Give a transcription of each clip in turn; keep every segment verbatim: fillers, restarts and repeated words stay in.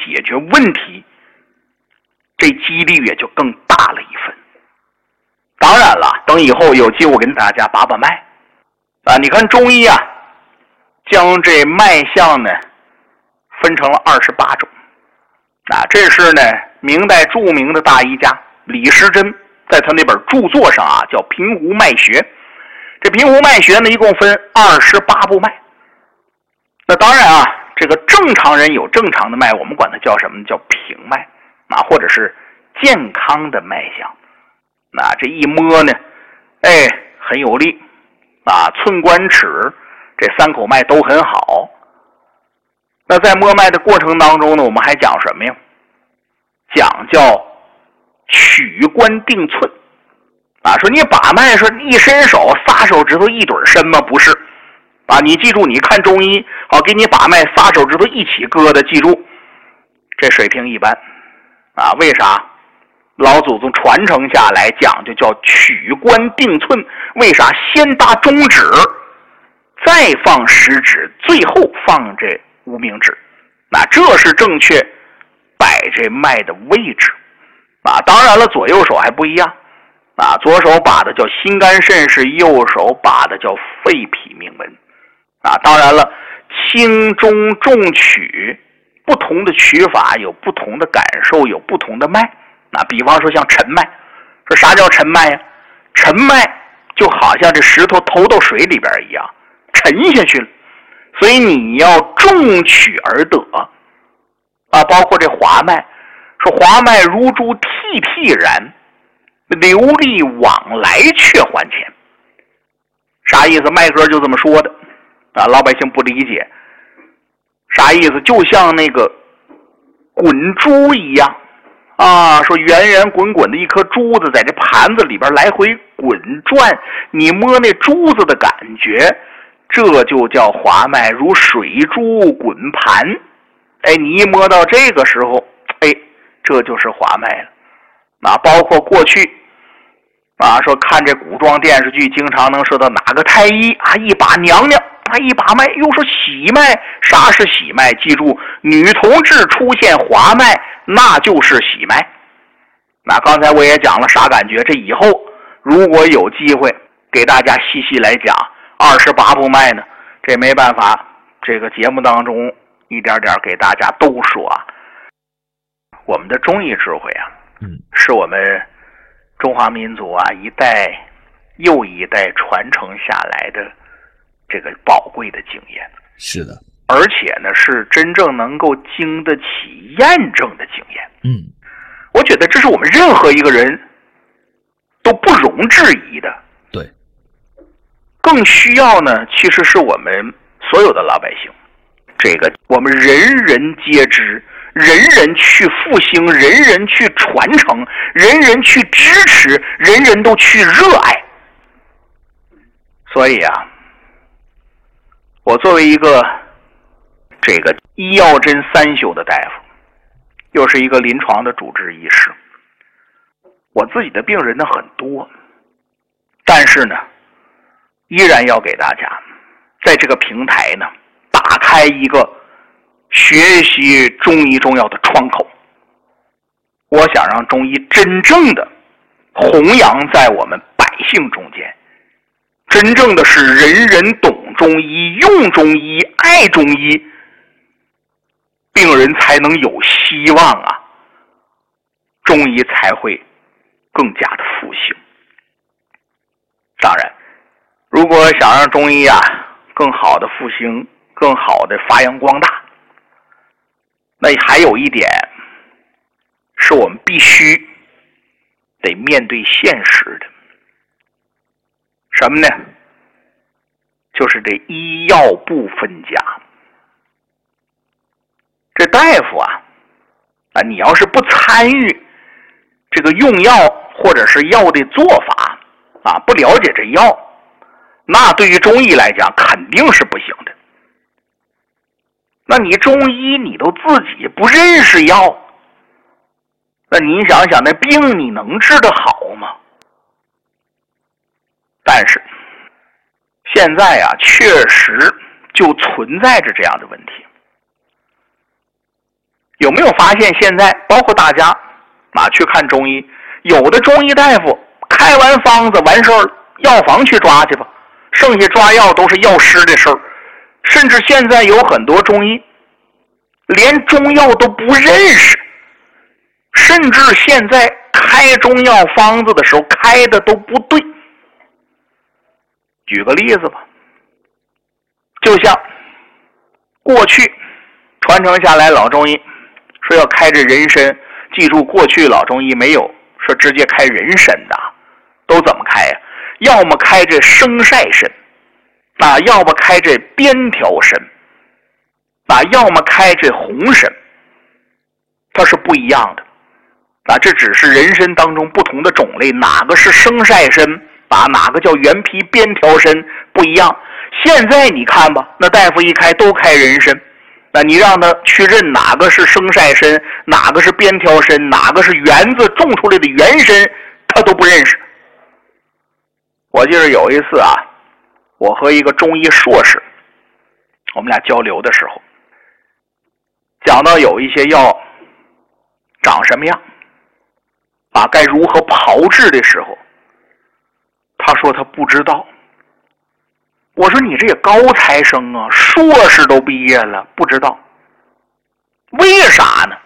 解决问题，这几率也就更大了一分。当然了，等以后有机会跟大家把把脉啊。你看中医啊，将这脉象呢分成了二十八种啊。这是呢明代著名的大医家李时珍在他那本著作上啊叫《平湖脉学》。这平湖脉学呢一共分二十八部脉。那当然啊，这个正常人有正常的脉，我们管它叫什么？叫平脉啊，或者是健康的脉象。那这一摸呢，哎，很有力啊，寸关尺，这三口脉都很好。那在摸脉的过程当中呢，我们还讲什么呀？讲叫取关定寸啊，说你把脉说一伸手仨手指头一对伸吗？不是啊，你记住，你看中医好给你把脉仨手指头一起搁的，记住这水平一般啊。为啥？老祖宗传承下来讲究叫取关定寸，为啥先搭中指再放食指，最后放这无名指？那这是正确摆这脉的位置啊。当然了，左右手还不一样啊，左手把的叫心肝肾是，右手把的叫肺脾命门啊。当然了，轻中重取，不同的取法有不同的感受，有不同的脉。那比方说像沉脉，说啥叫沉脉呀？沉脉就好像这石头投到水里边一样，沉下去了，所以你要重取而得啊。包括这滑脉，说滑脉如珠涕涕然，流利往来却还钱。啥意思？脉哥就这么说的啊，老百姓不理解啥意思，就像那个滚珠一样啊，说圆圆滚滚的一颗珠子在这盘子里边来回滚转，你摸那珠子的感觉，这就叫滑脉如水珠滚盘。哎，你一摸到这个时候，哎，这就是滑脉了。啊，包括过去啊，说看这古装电视剧，经常能说到哪个太医啊，一把娘娘啊，一把脉，又说喜脉。啥是喜脉？记住，女同志出现滑脉，那就是喜脉。那刚才我也讲了啥感觉，这以后如果有机会给大家细细来讲二十八部脉呢，这没办法，这个节目当中一点点给大家都说啊。我们的中医智慧啊，嗯，是我们中华民族啊一代又一代传承下来的这个宝贵的经验。 是的， 而且呢是真正能够经得起验证的经验。 嗯， 我觉得这是我们任何一个人都不容置疑的。 对， 更需要呢其实是我们所有的老百姓，这个我们人人皆知，人人去复兴，人人去传承，人人去支持，人人都去热爱。所以啊，我作为一个这个医药针三宿的大夫，又是一个临床的主治医师，我自己的病人呢很多，但是呢依然要给大家在这个平台呢打开一个学习中医中药的窗口。我想让中医真正的弘扬在我们百姓中间，真正的是人人懂中医，用中医，爱中医，病人才能有希望啊，中医才会更加的复兴。当然，如果想让中医啊更好的复兴，更好的发扬光大，那还有一点是我们必须得面对现实的。什么呢？就是这医药不分家。这大夫啊，啊，你要是不参与这个用药或者是药的做法啊，不了解这药，那对于中医来讲肯定是不行的。那你中医你都自己不认识药，那你想想那病你能治得好吗？但是现在啊确实就存在着这样的问题。 有没有发现现在包括大家啊去看中医，有的中医大夫开完方子完事儿，药房去抓去吧，剩下抓药都是药师的事儿。甚至现在有很多中医连中药都不认识，甚至现在开中药方子的时候开的都不对。举个例子吧，就像过去传承下来老中医说要开这人参，记住过去老中医没有说直接开人参的，都怎么开呀？要么开这生晒参啊，要么开这边条参啊，要么开这红参，它是不一样的啊。这只是人参当中不同的种类，哪个是生晒参啊，哪个叫原皮边条参不一样。现在你看吧，那大夫一开都开人参，那你让他去认哪个是生晒参，哪个是边条参，哪个是园子种出来的原参，他都不认识。我记得有一次啊，我和一个中医硕士我们俩交流的时候，讲到有一些药长什么样啊，该如何炮制的时候，他说他不知道。我说你这也高材生啊，硕士都毕业了，不知道为啥呢？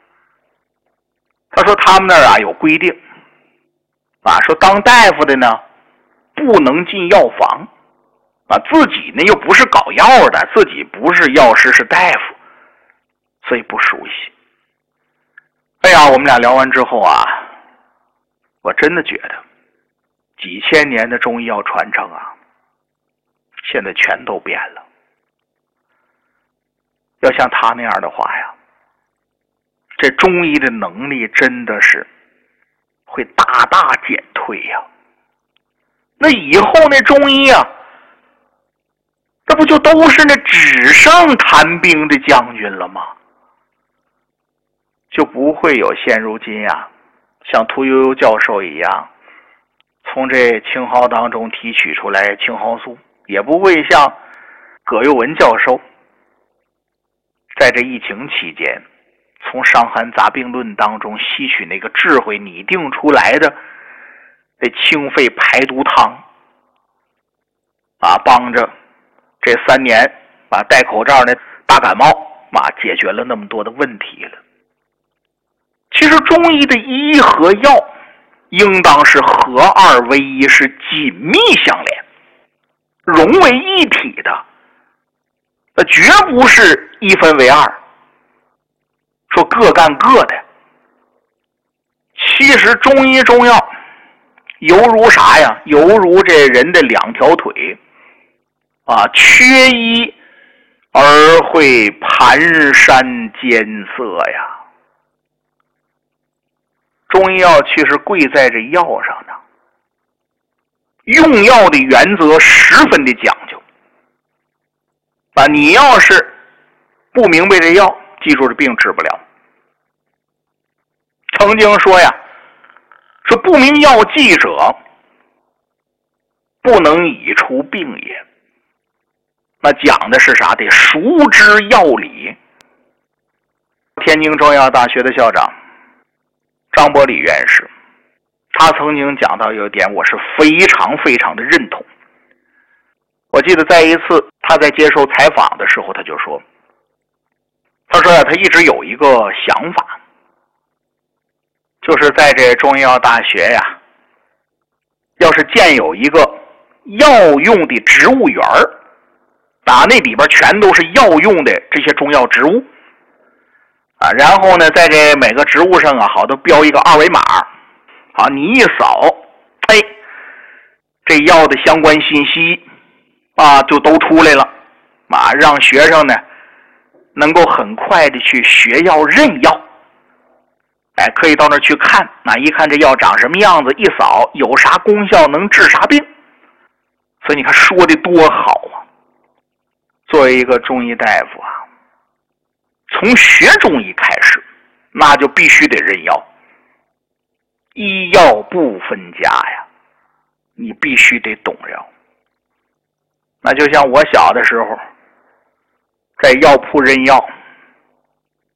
他说他们那儿啊有规定啊，说当大夫的呢不能进药房啊，自己呢又不是搞药的，自己不是药师是大夫，所以不熟悉。哎呀，我们俩聊完之后啊，我真的觉得几千年的中医药传承啊，现在全都变了。要像他那样的话呀，这中医的能力真的是会大大减退呀。那以后那中医啊，这不就都是那纸上谈兵的将军了吗？就不会有现如今啊，像屠呦呦教授一样从这青蒿当中提取出来青蒿素，也不会像葛优文教授在这疫情期间从《伤寒杂病论》当中吸取那个智慧拟定出来的这清肺排毒汤啊，帮着这三年把戴口罩的大感冒啊解决了那么多的问题了。其实中医的医和药应当是合二为一，是紧密相连，融为一体的，那绝不是一分为二，说各干各的。其实中医中药犹如啥呀？犹如这人的两条腿啊，缺一而会蹒跚艰涩呀。中医药其实贵在这药上呢，用药的原则十分的讲究啊！你要是不明白这药，记住这病治不了。曾经说呀，说不明药剂者，不能以除病也。那讲的是啥？得熟知药理。天津中医药大学的校长张伯礼院士，他曾经讲到有一点，我是非常非常的认同。我记得在一次他在接受采访的时候，他就说，他说呀，他一直有一个想法，就是在这中医药大学呀，要是建有一个药用的植物园啊，那里边全都是药用的这些中药植物啊，然后呢，在这每个植物上啊，好都标一个二维码，好，你一扫，哎，这药的相关信息啊，就都出来了啊，让学生呢能够很快的去学药认药，哎，可以到那儿去看，啊，一看这药长什么样子，一扫有啥功效，能治啥病，所以你看说的多好啊！作为一个中医大夫啊，从学中医开始，那就必须得认药，医药不分家呀，你必须得懂药。那就像我小的时候在药铺认药，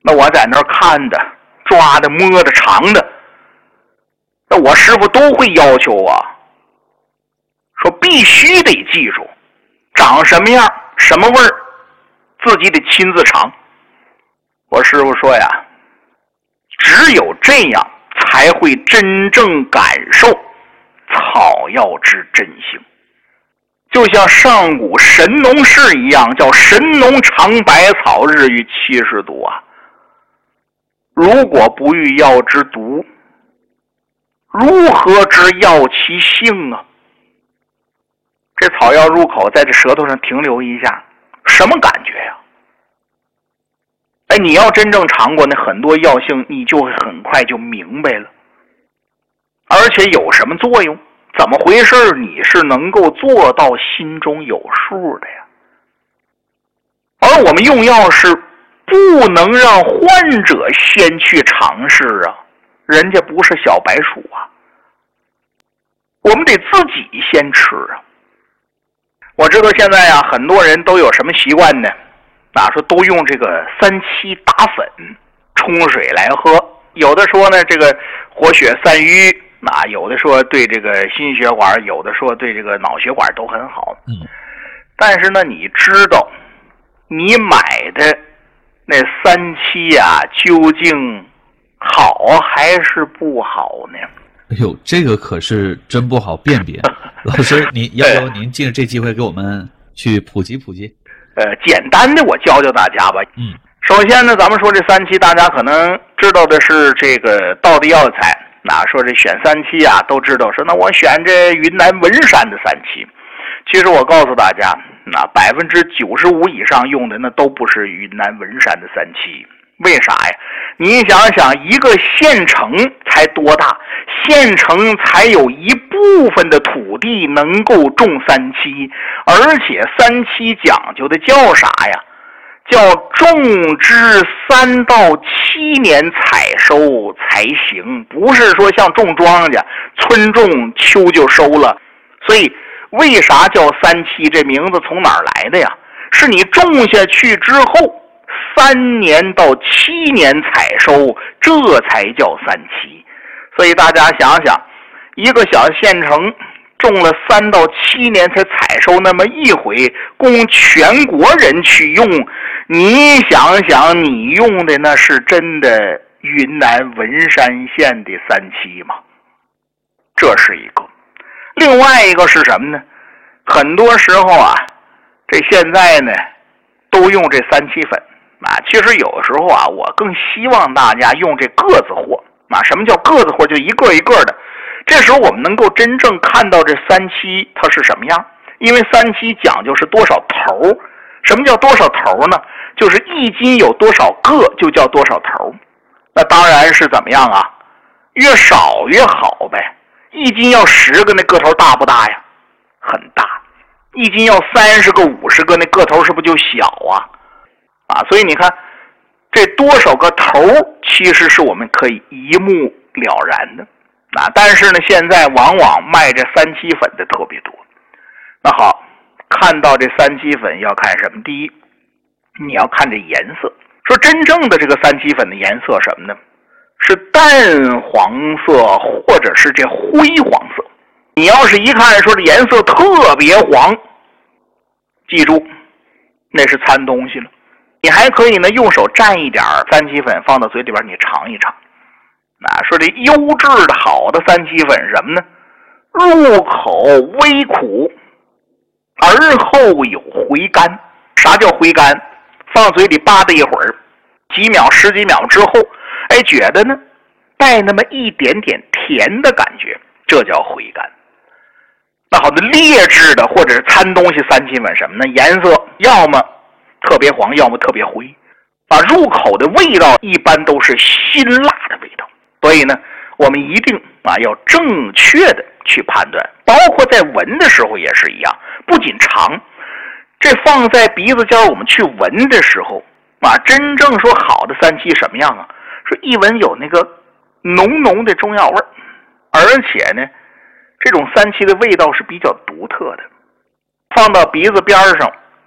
那我在那儿看的、抓的、摸的、尝的，那我师傅都会要求啊，说必须得记住，长什么样、什么味儿，自己得亲自尝。我师傅说呀，只有这样才会真正感受草药之真性。就像上古神农氏一样，叫神农尝百草，日逾七十度啊。如果不遇药之毒，如何知药其性啊？这草药入口，在这舌头上停留一下，什么感觉呀？哎，你要真正尝过那很多药性，你就会很快就明白了。而且有什么作用，怎么回事，你是能够做到心中有数的呀。而我们用药是不能让患者先去尝试啊，人家不是小白鼠啊，我们得自己先吃啊。我知道现在啊，很多人都有什么习惯呢？啊，说都用这个三七打粉冲水来喝，有的说呢这个活血散瘀，啊，有的说对这个心血管，有的说对这个脑血管都很好。 嗯， 但是呢，你知道你买的那三七啊，究竟好还是不好呢？ 哎呦，这个可是真不好辨别。老师，您要不要您借这机会给我们去普及普及？ 呃，简单的我教教大家吧。 嗯， 首先呢，咱们说这三七，大家可能知道的是这个道地药材，那说这选三七啊，都知道说那我选这云南文山的三七。其实我告诉大家，那百分之九十五以上用的那都不是云南文山的三七。为啥呀？你想想，一个县城才多大？县城才有一部分的土地能够种三七，而且三七讲究的叫啥呀？叫种植三到七年采收才行，不是说像种庄稼，春种秋就收了。所以为啥叫三七？这名字从哪儿来的呀？是你种下去之后三年到七年采收，这才叫三七。所以大家想想，一个小县城种了三到七年才采收那么一回，供全国人去用，你想想，你用的那是真的云南文山县的三七吗？这是一个。另外一个是什么呢？很多时候啊，这现在呢都用这三七粉啊。其实有时候啊，我更希望大家用这个子货啊。什么叫个子货？就一个一个的。这时候我们能够真正看到这三七它是什么样，因为三七讲究是多少头。什么叫多少头呢？就是一斤有多少个就叫多少头。那当然是怎么样啊？越少越好呗。一斤要十个，那个头大不大呀？很大。一斤要三十个、五十个，那个头是不是就小啊？啊，所以你看，这多少个头其实是我们可以一目了然的。啊，但是呢，现在往往卖这三七粉的特别多。那好，看到这三七粉要看什么？第一，你要看这颜色。说真正的这个三七粉的颜色什么呢？是淡黄色或者是这灰黄色。你要是一看说这颜色特别黄，记住那是掺东西了。你还可以呢用手蘸一点三七粉放到嘴里边，你尝一尝。啊，说这优质的好的三七粉什么呢？入口微苦，而后有回甘。啥叫回甘？放嘴里吧嗒一会儿，几秒十几秒之后，哎，觉得呢带那么一点点甜的感觉，这叫回甘。那好的劣质的或者是掺东西三七粉什么呢？颜色要么特别黄，要么特别灰。啊，入口的味道一般都是辛辣的味道。所以呢，我们一定啊要正确的去判断，包括在闻的时候也是一样。不仅尝，这放在鼻子尖我们去闻的时候啊，真正说好的三七什么样啊？说一闻有那个浓浓的中药味儿，而且呢，这种三七的味道是比较独特的。放到鼻子边上，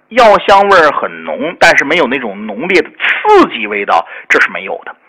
药香味儿很浓，但是没有那种浓烈的刺激味道，这是没有的。